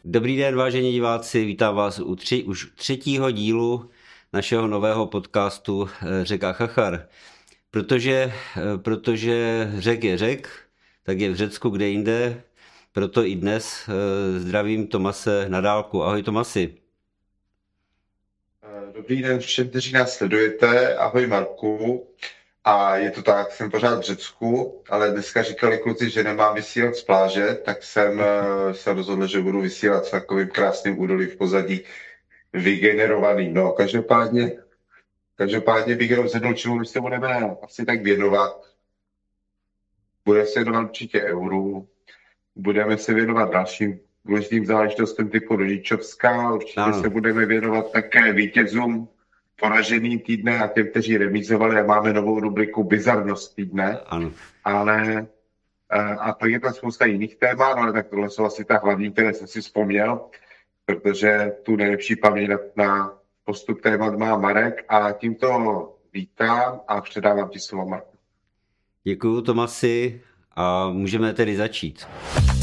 Dobrý den, vážení diváci, vítám vás už třetího dílu našeho nového podcastu Řeka Chachar. Protože řek je řek, tak je v Řecku kde jinde, proto i dnes zdravím Tomase na dálku. Ahoj Tomasi. Dobrý den všem, kteří nás sledujete. Ahoj Marku. A je to tak, jsem pořád v Řecku, ale dneska říkali kluci, že nemám vysílat z pláže, tak jsem se rozhodl, že budu vysílat v takovým krásným údolí v pozadí vygenerovaný. No, každopádně bych jenom zhrnul, čemu se budeme asi tak věnovat. Budeme se věnovat určitě euru, budeme se věnovat dalším důležitým záležitostem typu rodičovská, určitě se budeme věnovat také vítězům poražený týdne a těm, kteří remízovali, a máme novou rubriku Bizarnost týdne. Ano. Ale a pak je tam spousta jiných témat, ale tak tohle jsou asi ta hlavní, které jsem si vzpomněl, protože tu nejlepší paměť na postup témat má Marek a tímto vítám a předávám ti slovo, Marku. Děkuju Tomasi a můžeme tedy začít.